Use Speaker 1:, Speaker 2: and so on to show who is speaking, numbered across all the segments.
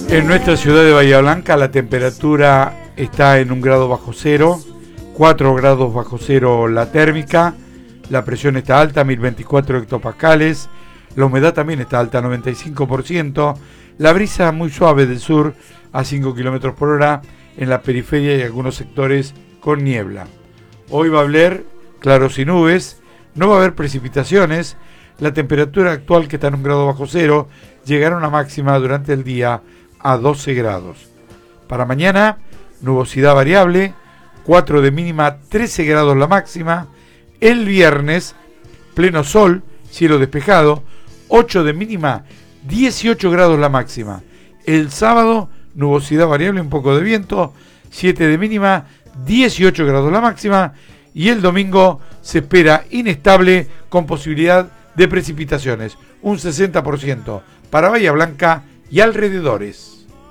Speaker 1: En nuestra ciudad de Bahía Blanca la temperatura está en 1 grado bajo cero, 4 grados bajo cero la térmica, la presión está alta, 1024 hectopascales, la humedad también está alta, 95%, la brisa muy suave del sur a 5 km por hora en la periferia y algunos sectores con niebla. Hoy va a haber claros y nubes, no va a haber precipitaciones, la temperatura actual que está en 1 grado bajo cero llegará a una máxima durante el día a 12 grados. Para mañana, nubosidad variable, 4 de mínima, 13 grados la máxima. El viernes, pleno sol, cielo despejado, 8 de mínima, 18 grados la máxima. El sábado, nubosidad variable, un poco de viento, 7 de mínima, 18 grados la máxima. Y el domingo se espera inestable con posibilidad de precipitaciones, un 60% para Bahía Blanca y alrededores.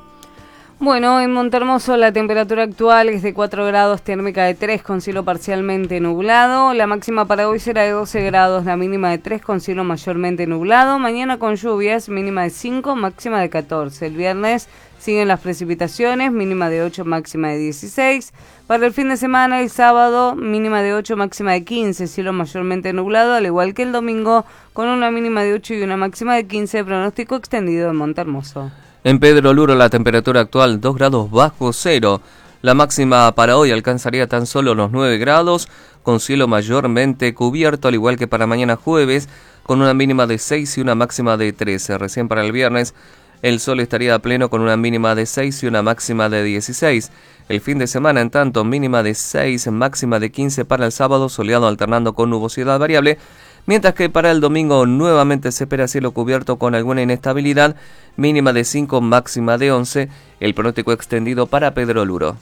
Speaker 2: Bueno, en Montehermoso la temperatura actual es de 4 grados, térmica de 3 con cielo parcialmente nublado. La máxima para hoy será de 12 grados, la mínima de 3 con cielo mayormente nublado. Mañana con lluvias, mínima de 5, máxima de 14. El viernes siguen las precipitaciones, mínima de 8, máxima de 16. Para el fin de semana, el sábado, mínima de 8, máxima de 15, cielo mayormente nublado, al igual que el domingo, con una mínima de 8 y una máxima de 15, pronóstico extendido en Montehermoso.
Speaker 3: En Pedro Luro la temperatura actual 2 grados bajo cero. La máxima para hoy alcanzaría tan solo los 9 grados, con cielo mayormente cubierto, al igual que para mañana jueves, con una mínima de 6 y una máxima de 13. Recién para el viernes, el sol estaría a pleno con una mínima de 6 y una máxima de 16. El fin de semana, en tanto, mínima de 6, máxima de 15 para el sábado, soleado alternando con nubosidad variable, mientras que para el domingo nuevamente se espera cielo cubierto con alguna inestabilidad, mínima de 5, máxima de 11, el pronóstico extendido para Pedro Luro.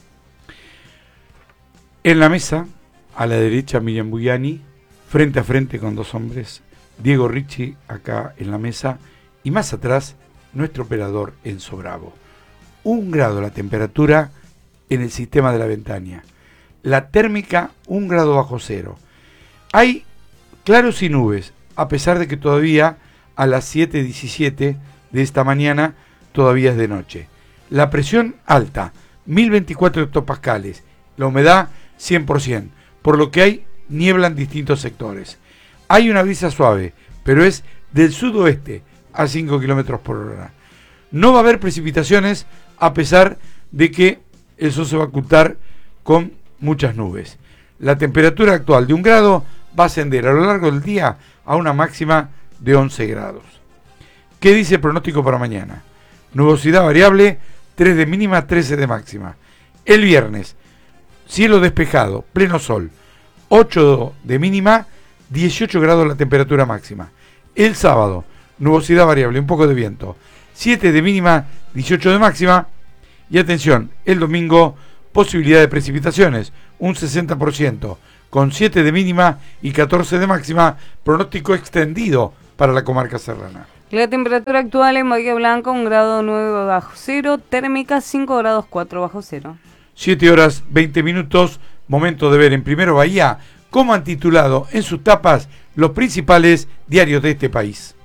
Speaker 1: En la mesa, a la derecha Miriam Bugliani, frente a frente con dos hombres, Diego Ricci acá en la mesa, y más atrás nuestro operador Enzo Bravo. 1 grado la temperatura en el sistema de la Ventania. La térmica 1 grado bajo cero. Hay claros y nubes, a pesar de que todavía a las 7:17 de esta mañana todavía es de noche. La presión alta, 1024 hectopascales. La humedad 100%, por lo que hay niebla en distintos sectores. Hay una brisa suave, pero es del sudoeste a 5 km por hora. No va a haber precipitaciones, a pesar de que el sol se va a ocultar con muchas nubes. La temperatura actual de 1 grado va a ascender a lo largo del día a una máxima de 11 grados. ¿Qué dice el pronóstico para mañana? Nubosidad variable, 3 de mínima, 13 de máxima. El viernes, cielo despejado, pleno sol, 8 de mínima, 18 grados la temperatura máxima. El sábado, nubosidad variable, un poco de viento, 7 de mínima, 18 de máxima. Y atención, el domingo, posibilidad de precipitaciones, un 60%, con 7 de mínima y 14 de máxima, pronóstico extendido para la comarca serrana.
Speaker 2: La temperatura actual en Bahía Blanca, 1 grado 9 bajo cero, térmica 5 grados 4 bajo cero.
Speaker 1: 7 horas 20 minutos, momento de ver en Primero Bahía cómo han titulado en sus tapas los principales diarios de este país.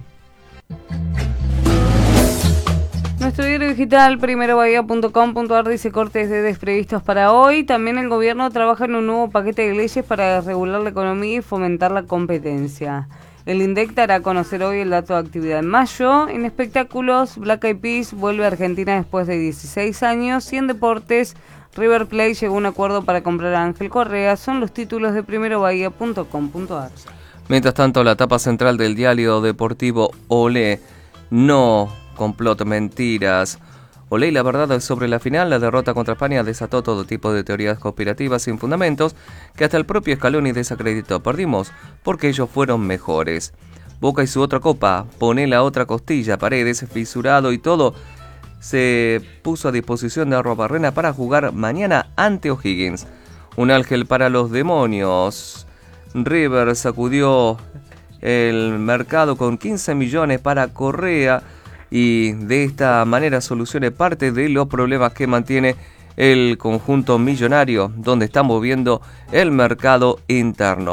Speaker 2: Nuestro diario digital, primerobahía.com.ar, dice cortes de desprevistos para hoy. También el gobierno trabaja en un nuevo paquete de leyes para regular la economía y fomentar la competencia. El INDEC dará a conocer hoy el dato de actividad en mayo. En espectáculos, Black Eyed Peas vuelve a Argentina después de 16 años. Y en deportes, River Plate llegó a un acuerdo para comprar a Ángel Correa. Son los títulos de primerobahía.com.ar.
Speaker 3: Mientras tanto, la tapa central del diario deportivo Olé, no complot, mentiras. Olé y la verdad sobre la final, la derrota contra España desató todo tipo de teorías conspirativas sin fundamentos que hasta el propio Scaloni desacreditó. Perdimos porque ellos fueron mejores. Boca y su otra copa, pone la otra costilla, Paredes fisurado y todo se puso a disposición de Arrobarrena para jugar mañana ante O'Higgins. Un ángel para los demonios. River sacudió el mercado con 15 millones para Correa y de esta manera solucione parte de los problemas que mantiene el conjunto millonario, donde está moviendo el mercado interno.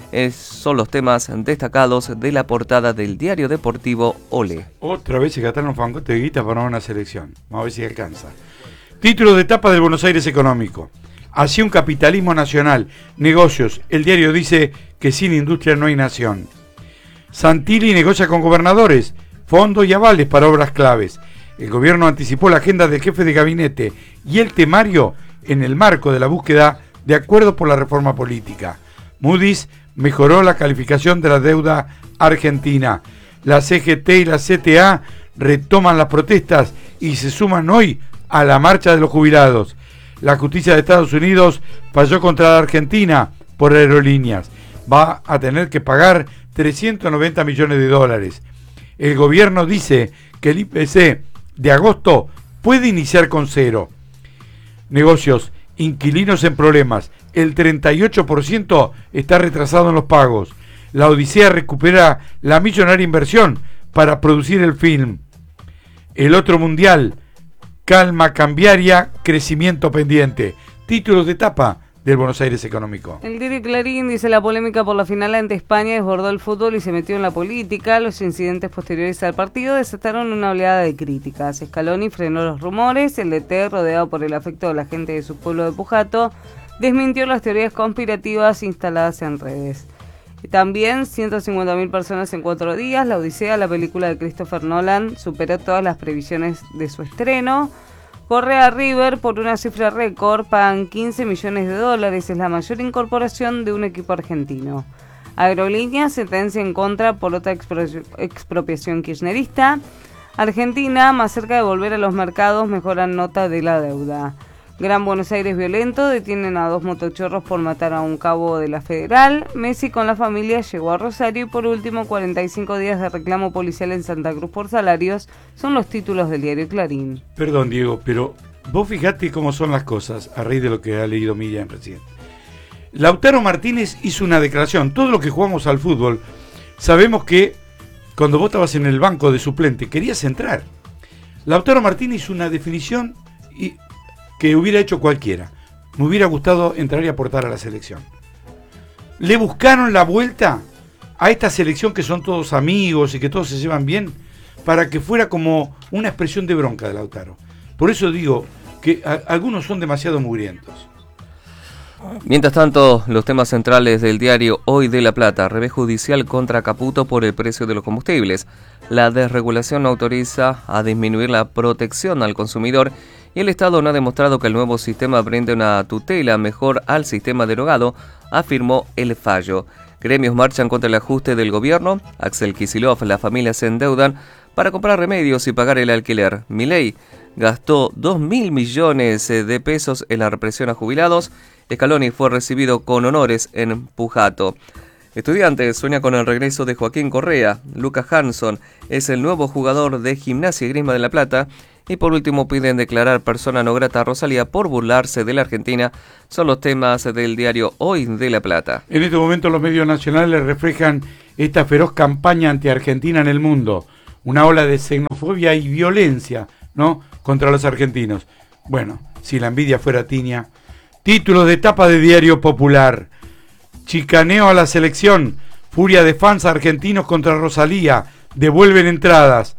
Speaker 3: son los temas destacados de la portada del diario deportivo Olé.
Speaker 1: Otra vez se gastaron fangote de guita para una selección. Vamos a ver si alcanza. Título de etapa del Buenos Aires Económico. Hacia un capitalismo nacional. Negocios. El diario dice que sin industria no hay nación. Santilli negocia con gobernadores, fondos y avales para obras claves. El gobierno anticipó la agenda del jefe de gabinete y el temario en el marco de la búsqueda de acuerdos por la reforma política. Moody's mejoró la calificación de la deuda argentina. La CGT y la CTA retoman las protestas y se suman hoy a la marcha de los jubilados. La justicia de Estados Unidos falló contra la Argentina por aerolíneas. Va a tener que pagar 390 millones de dólares. El gobierno dice que el IPC de agosto puede iniciar con 0. Negocios, inquilinos en problemas. El 38% está retrasado en los pagos. La Odisea recupera la millonaria inversión para producir el film. El otro mundial, calma cambiaria, crecimiento pendiente. Títulos de etapa del Buenos Aires Económico.
Speaker 2: El diario Clarín dice: la polémica por la final ante España desbordó el fútbol y se metió en la política. Los incidentes posteriores al partido desataron una oleada de críticas. Scaloni frenó los rumores. El DT, rodeado por el afecto de la gente de su pueblo de Pujato, desmintió las teorías conspirativas instaladas en redes. Y también 150.000 personas en 4 días. La Odisea, la película de Christopher Nolan, superó todas las previsiones de su estreno. Correa River, por una cifra récord, pagan 15 millones de dólares. Es la mayor incorporación de un equipo argentino. Aerolíneas, sentencia en contra por otra expropiación kirchnerista. Argentina, más cerca de volver a los mercados, mejoran nota de la deuda. Gran Buenos Aires violento, detienen a 2 motochorros por matar a un cabo de la Federal. Messi con la familia llegó a Rosario y por último 45 días de reclamo policial en Santa Cruz por salarios, son los títulos del diario Clarín.
Speaker 1: Perdón, Diego, pero vos fijate cómo son las cosas a raíz de lo que ha leído Miriam recién. Lautaro Martínez hizo una declaración. Todos los que jugamos al fútbol sabemos que cuando vos estabas en el banco de suplente querías entrar. Lautaro Martínez hizo una definición que hubiera hecho cualquiera. Me hubiera gustado entrar y aportar a la selección. Le buscaron la vuelta a esta selección que son todos amigos y que todos se llevan bien, para que fuera como una expresión de bronca de Lautaro. Por eso digo que algunos son demasiado mugrientos.
Speaker 3: Mientras tanto, los temas centrales del diario Hoy de La Plata: revés judicial contra Caputo por el precio de los combustibles. La desregulación no autoriza a disminuir la protección al consumidor y el Estado no ha demostrado que el nuevo sistema brinde una tutela mejor al sistema derogado, afirmó el fallo. Gremios marchan contra el ajuste del gobierno. Axel Kicillof, las familias se endeudan para comprar remedios y pagar el alquiler. Milei gastó 2.000 millones de pesos en la represión a jubilados. Scaloni fue recibido con honores en Pujato. Estudiantes sueña con el regreso de Joaquín Correa. Lucas Hanson es el nuevo jugador de Gimnasia y Esgrima de La Plata. Y por último piden declarar persona no grata a Rosalía por burlarse de la Argentina. Son los temas del diario Hoy de La Plata.
Speaker 1: En este momento los medios nacionales reflejan esta feroz campaña anti-argentina en el mundo. Una ola de xenofobia y violencia, ¿no?, contra los argentinos. Bueno, si la envidia fuera tiña. Títulos de etapa de Diario Popular. Chicaneo a la selección. Furia de fans argentinos contra Rosalía. Devuelven entradas.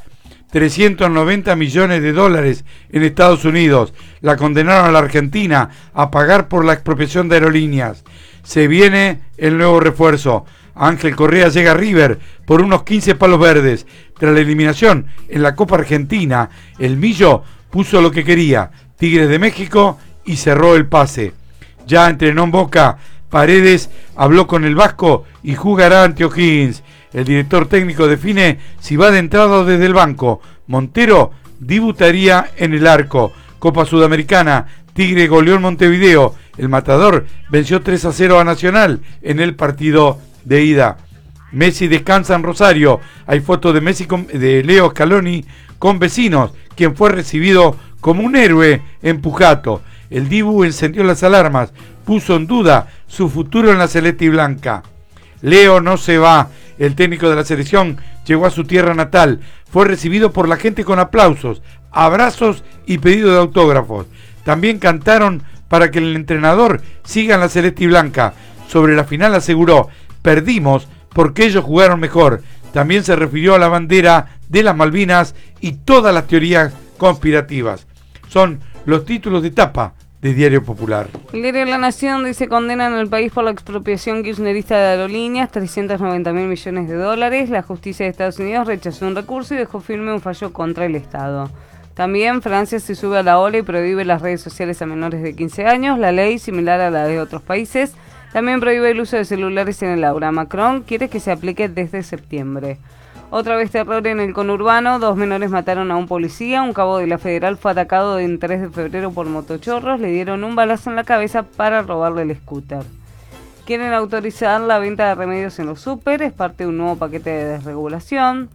Speaker 1: 390 millones de dólares en Estados Unidos. La condenaron a la Argentina a pagar por la expropiación de aerolíneas. Se viene el nuevo refuerzo. Ángel Correa llega a River por unos 15 palos verdes. Tras la eliminación en la Copa Argentina, el Millo puso lo que quería. Tigres de México y cerró el pase. Ya entrenó en Boca. Paredes habló con el Vasco y jugará ante O'Higgins. El director técnico define si va de entrada o desde el banco. Montero debutaría en el arco. Copa Sudamericana. Tigre goleó en Montevideo. El Matador venció 3-0 a Nacional en el partido de ida. Messi descansa en Rosario. Hay fotos de Messi de Leo Scaloni con Vecinos, quien fue recibido como un héroe en Pujato. El Dibu encendió las alarmas, puso en duda su futuro en la celeste y blanca. Leo no se va. El técnico de la selección llegó a su tierra natal. Fue recibido por la gente con aplausos, abrazos y pedido de autógrafos. También cantaron para que el entrenador siga en la celeste y blanca. Sobre la final aseguró: perdimos porque ellos jugaron mejor. También se refirió a la bandera de las Malvinas y todas las teorías conspirativas. Son los títulos de tapa de Diario Popular.
Speaker 2: El diario La Nación dice: condenan al país por la expropiación kirchnerista de aerolíneas, 390.000 millones de dólares. La justicia de Estados Unidos rechazó un recurso y dejó firme un fallo contra el Estado. También Francia se sube a la ola y prohíbe las redes sociales a menores de 15 años. La ley, similar a la de otros países, también prohíbe el uso de celulares en el aula. Macron quiere que se aplique desde septiembre. Otra vez terror en el conurbano. 2 menores mataron a un policía. Un cabo de la Federal fue atacado en 3 de febrero por motochorros. Le dieron un balazo en la cabeza para robarle el scooter. Quieren autorizar la venta de remedios en los súper. Es parte de un nuevo paquete de desregulación.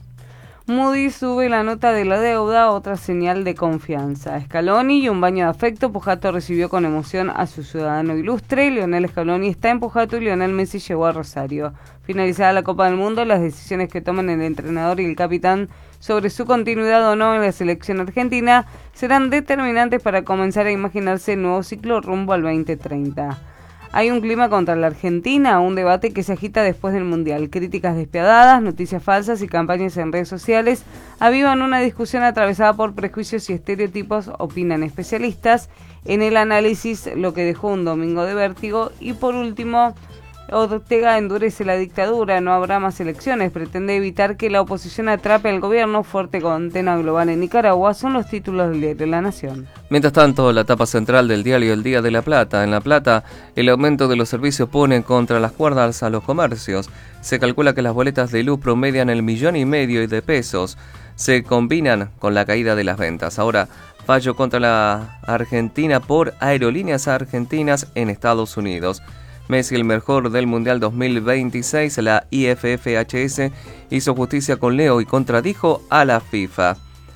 Speaker 2: Moody's sube la nota de la deuda, otra señal de confianza. Scaloni y un baño de afecto. Pujato recibió con emoción a su ciudadano ilustre. Lionel Scaloni está en Pujato y Lionel Messi llegó a Rosario. Finalizada la Copa del Mundo, las decisiones que tomen el entrenador y el capitán sobre su continuidad o no en la selección argentina serán determinantes para comenzar a imaginarse el nuevo ciclo rumbo al 2030. Hay un clima contra la Argentina, un debate que se agita después del Mundial. Críticas despiadadas, noticias falsas y campañas en redes sociales avivan una discusión atravesada por prejuicios y estereotipos, opinan especialistas. En el análisis, lo que dejó un domingo de vértigo. Y por último, Ortega endurece la dictadura, no habrá más elecciones, pretende evitar que la oposición atrape al gobierno, fuerte condena global en Nicaragua, son los títulos del diario La Nación.
Speaker 3: Mientras tanto, la tapa central del diario El Día de la Plata. En La Plata, el aumento de los servicios pone contra las cuerdas a los comercios. Se calcula que las boletas de luz promedian el 1,5 millones de pesos. Se combinan con la caída de las ventas. Ahora, fallo contra la Argentina por Aerolíneas Argentinas en Estados Unidos. Messi, el mejor del Mundial 2026, la IFFHS hizo justicia con Leo y contradijo a la FIFA.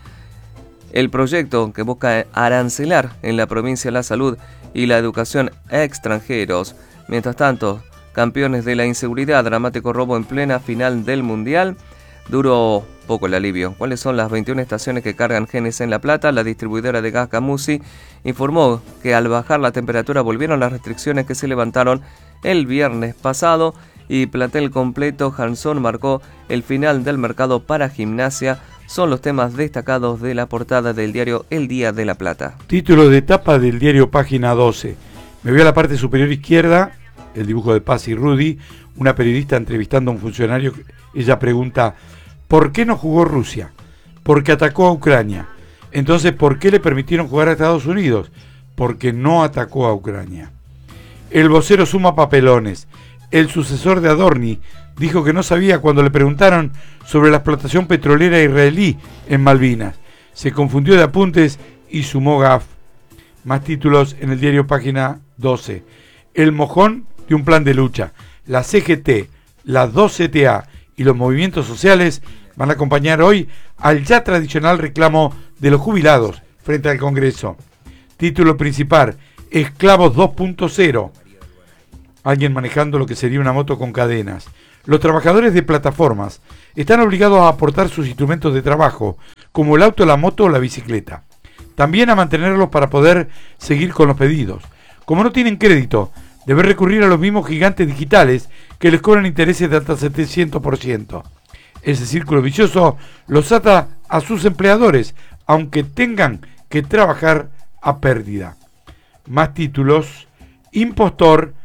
Speaker 3: El proyecto que busca arancelar en la provincia la salud y la educación a extranjeros. Mientras tanto, campeones de la inseguridad, dramático robo en plena final del Mundial. Duró poco el alivio. ¿Cuáles son las 21 estaciones que cargan GNC en La Plata? La distribuidora de gas Camusi informó que al bajar la temperatura volvieron las restricciones que se levantaron el viernes pasado y plantel completo. Hanson marcó el final del mercado para gimnasia. Son los temas destacados de la portada del diario El Día de la Plata.
Speaker 1: Título de etapa del diario Página 12. Me voy a la parte superior izquierda, el dibujo de Paz y Rudy, una periodista entrevistando a un funcionario. Ella pregunta: ¿por qué no jugó Rusia? Porque atacó a Ucrania. Entonces, ¿por qué le permitieron jugar a Estados Unidos? Porque no atacó a Ucrania. El vocero suma papelones. El sucesor de Adorni dijo que no sabía cuando le preguntaron sobre la explotación petrolera israelí en Malvinas. Se confundió de apuntes y sumó gaf. Más títulos en el diario Página 12. El mojón de un plan de lucha. La CGT, la 2CTA y los movimientos sociales van a acompañar hoy al ya tradicional reclamo de los jubilados frente al Congreso. Título principal: Esclavos 2.0. Alguien manejando lo que sería una moto con cadenas. Los trabajadores de plataformas están obligados a aportar sus instrumentos de trabajo, como el auto, la moto o la bicicleta. También a mantenerlos para poder seguir con los pedidos. Como no tienen crédito, deben recurrir a los mismos gigantes digitales que les cobran intereses de hasta 700%. Ese círculo vicioso los ata a sus empleadores, aunque tengan que trabajar a pérdida. Más títulos: Impostor.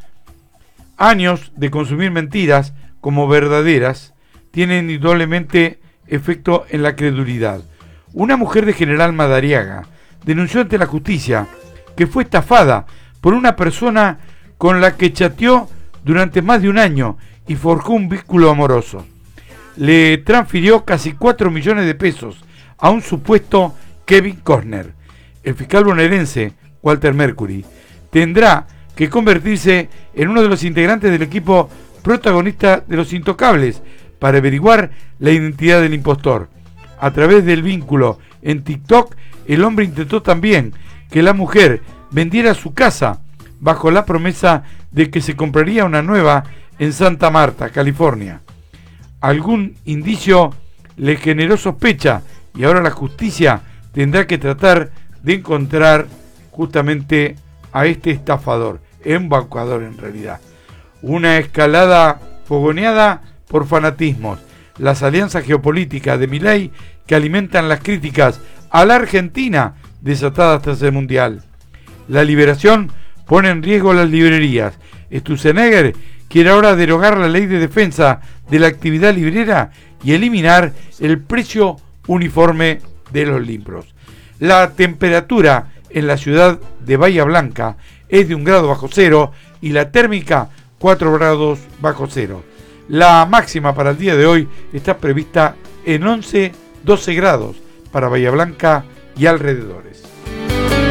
Speaker 1: Años de consumir mentiras como verdaderas tienen indudablemente efecto en la credulidad. Una mujer de General Madariaga denunció ante la justicia que fue estafada por una persona con la que chateó durante más de un año y forjó un vínculo amoroso. Le transfirió casi 4 millones de pesos a un supuesto Kevin Costner. El fiscal bonaerense, Walter Mercury, tendrá que convertirse en uno de los integrantes del equipo protagonista de Los Intocables para averiguar la identidad del impostor. A través del vínculo en TikTok, el hombre intentó también que la mujer vendiera su casa bajo la promesa de que se compraría una nueva en Santa Marta, California. Algún indicio le generó sospecha y ahora la justicia tendrá que tratar de encontrar justamente a este estafador, embaucador en realidad. Una escalada fogoneada por fanatismos, las alianzas geopolíticas de Milei que alimentan las críticas a la Argentina desatadas tras el Mundial. La Liberación pone en riesgo las librerías. Sturzenegger quiere ahora derogar la ley de defensa de la actividad librera y eliminar el precio uniforme de los libros. La temperatura en la ciudad de Bahía Blanca es de 1 grado bajo cero y la térmica 4 grados bajo cero. La máxima para el día de hoy está prevista en 11-12 grados para Bahía Blanca y alrededores.